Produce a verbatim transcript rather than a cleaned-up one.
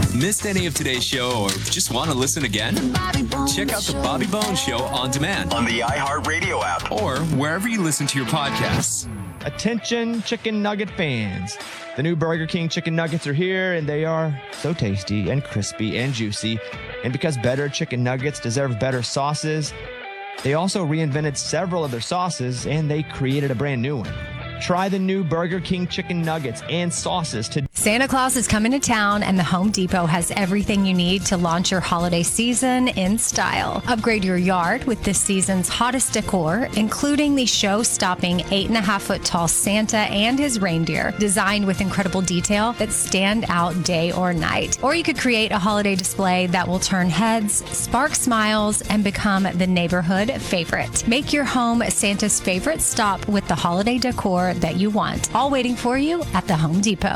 Missed any of today's show or just want to listen again? Check out The Bobby Bones Show on demand on the iHeartRadio app or wherever you listen to your podcasts. Attention chicken nugget fans. The new Burger King chicken nuggets are here, and they are so tasty and crispy and juicy. And because better chicken nuggets deserve better sauces, they also reinvented several of their sauces, and they created a brand new one. Try the new Burger King chicken nuggets and sauces today. Santa Claus is coming to town, and the Home Depot has everything you need to launch your holiday season in style. Upgrade your yard with this season's hottest decor, including the show-stopping eight and a half foot tall Santa and his reindeer, designed with incredible detail that stand out day or night. Or you could create a holiday display that will turn heads, spark smiles, and become the neighborhood favorite. Make your home Santa's favorite stop with the holiday decor that you want, all waiting for you at the Home Depot.